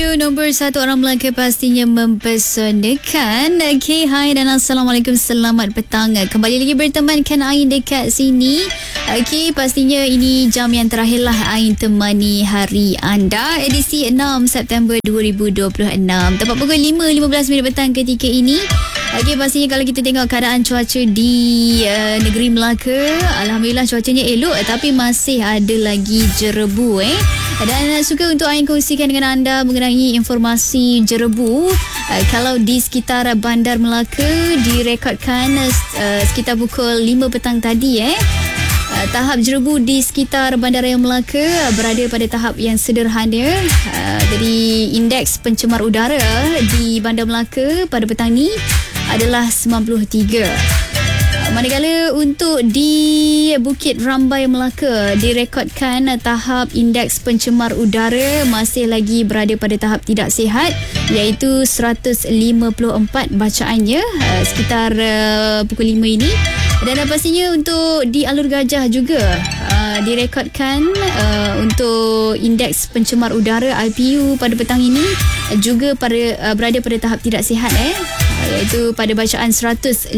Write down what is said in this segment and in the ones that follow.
itu nombor satu orang Melaka pastinya mempesonakan. Okay, hai dan Assalamualaikum, selamat petang. Kembali lagi bertemankan Ain dekat sini. Okay, pastinya ini jam yang terakhir lah Ain temani hari anda. Edisi 6 September 2026. Tepat pukul 5.15 petang ketika ini. Okay, pastinya kalau kita tengok keadaan cuaca di negeri Melaka, Alhamdulillah cuacanya elok, tapi masih ada lagi jerebu Dan suka untuk Ain kongsikan dengan anda mengenai informasi jerebu. Kalau di sekitar Bandar Melaka direkodkan sekitar pukul 5 petang tadi tahap jerebu di sekitar Bandaraya Melaka berada pada tahap yang sederhana. Jadi indeks pencemar udara di Bandar Melaka pada petang ni adalah 93. Manakala untuk di Bukit Rambai Melaka direkodkan tahap indeks pencemar udara masih lagi berada pada tahap tidak sihat, iaitu 154 bacaannya sekitar pukul 5 ini. Dan pastinya untuk di Alur Gajah juga direkodkan untuk indeks pencemar udara IPU pada petang ini juga berada pada tahap tidak sihat iaitu pada bacaan 154.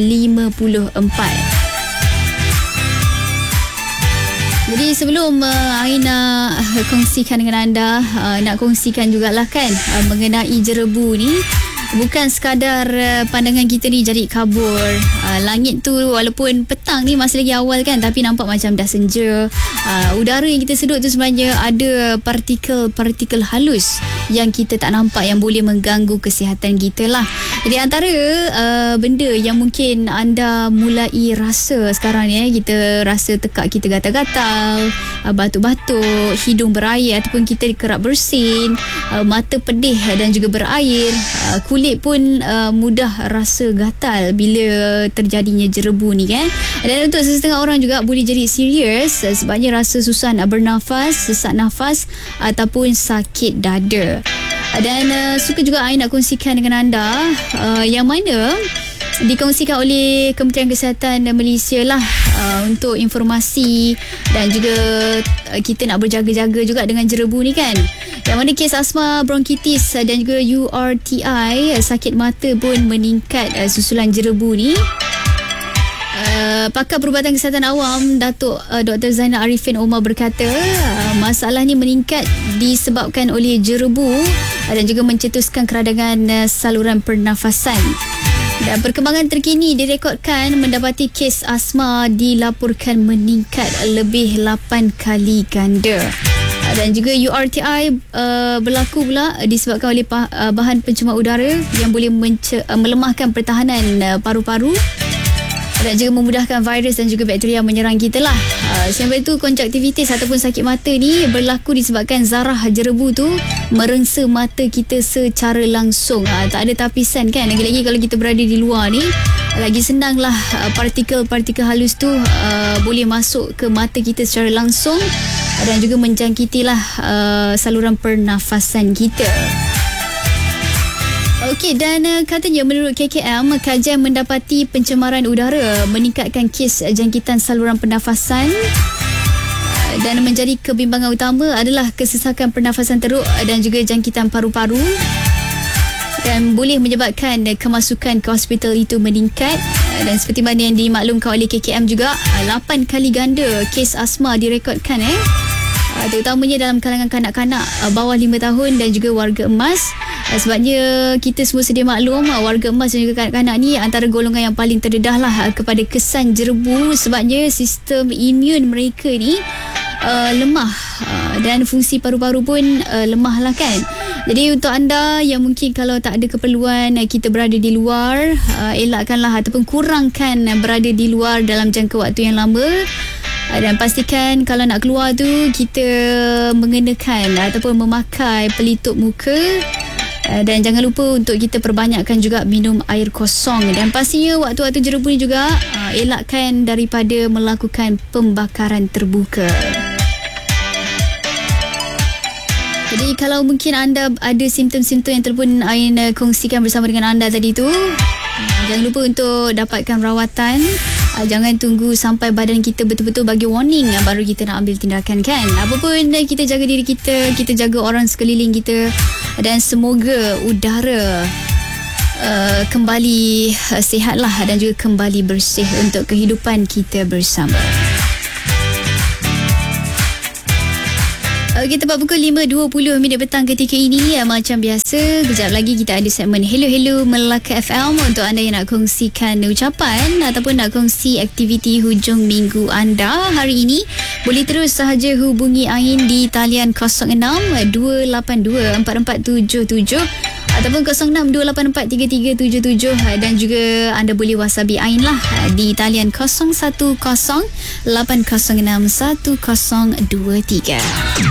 Jadi sebelum Ain nak kongsikan dengan anda, nak kongsikan jugalah kan mengenai jerebu ni. Bukan sekadar pandangan kita ni jadi kabur. Langit tu walaupun petang ni masih lagi awal kan, tapi nampak macam dah senja. Udara yang kita sedut tu sebenarnya ada partikel-partikel halus yang kita tak nampak, yang boleh mengganggu kesihatan kita lah. Jadi antara benda yang mungkin anda mulai rasa sekarang ni, kita rasa tekak kita gatal-gatal, batuk-batuk, hidung berair ataupun kita kerap bersin, mata pedih dan juga berair, kulit pun mudah rasa gatal bila terjadinya jerebu ni kan. Dan untuk sesetengah orang juga boleh jadi serius sebabnya rasa susah nak bernafas, sesak nafas ataupun sakit dada. Dan suka juga Ain nak kongsikan dengan anda yang mana dikongsikan oleh Kementerian Kesihatan Malaysia lah untuk informasi dan juga kita nak berjaga-jaga juga dengan jerebu ni kan. Yang mana kes asma, bronkitis dan juga URTI, sakit mata pun meningkat susulan jerebu ni. Pakar Perubatan Kesihatan Awam Datuk Dr. Zainal Arifin Omar berkata masalah ni meningkat disebabkan oleh jerebu dan juga mencetuskan keradangan saluran pernafasan. Dan perkembangan terkini direkodkan mendapati kes asma dilaporkan meningkat lebih 8 kali ganda. Dan juga URTI berlaku pula disebabkan oleh bahan pencemar udara yang boleh melemahkan pertahanan paru-paru dan juga memudahkan virus dan juga bakteria menyerang kita lah. Selain itu, konjaktivitis ataupun sakit mata ni berlaku disebabkan zarah jerebu tu merengsa mata kita secara langsung. Tak ada tapisan kan. Lagi-lagi kalau kita berada di luar ni, lagi senang lah partikel-partikel halus tu boleh masuk ke mata kita secara langsung dan juga menjangkitilah saluran pernafasan kita. Okey, dan katanya menurut KKM, kajian mendapati pencemaran udara meningkatkan kes jangkitan saluran pernafasan dan menjadi kebimbangan utama adalah kesesakan pernafasan teruk dan juga jangkitan paru-paru dan boleh menyebabkan kemasukan ke hospital itu meningkat. Dan seperti mana yang dimaklumkan oleh KKM juga, 8 kali ganda kes asma direkodkan terutamanya dalam kalangan kanak-kanak bawah 5 tahun dan juga warga emas. Sebabnya kita semua sedia maklum, warga emas dan juga kanak-kanak ni antara golongan yang paling terdedah lah kepada kesan jerebu, sebabnya sistem imun mereka ni lemah dan fungsi paru-paru pun lemah lah kan. Jadi untuk anda yang mungkin kalau tak ada keperluan kita berada di luar, elakkanlah ataupun kurangkan berada di luar dalam jangka waktu yang lama. Dan pastikan kalau nak keluar tu kita mengenakan ataupun memakai pelitup muka. Dan jangan lupa untuk kita perbanyakkan juga minum air kosong. Dan pastinya waktu-waktu jerebu ni juga elakkan daripada melakukan pembakaran terbuka. Jadi kalau mungkin anda ada simptom-simptom yang telah pun Ain kongsikan bersama dengan anda tadi tu, jangan lupa untuk dapatkan rawatan Jangan tunggu sampai badan kita betul-betul bagi warning baru kita nak ambil tindakan kan. Apapun kita jaga diri kita, kita jaga orang sekeliling kita, dan semoga udara kembali sihatlah dan juga kembali bersih untuk kehidupan kita bersama. Kita buat pukul 5.20 petang ketika ini. Macam biasa, kejap lagi kita ada segmen Hello Hello Melaka FM untuk anda yang nak kongsikan ucapan ataupun nak kongsi aktiviti hujung minggu anda hari ini. Boleh terus sahaja hubungi Ain di talian 06-282-4477 ataupun 06-284-3377, dan juga anda boleh whatsappi Ain lah di talian 0108061023.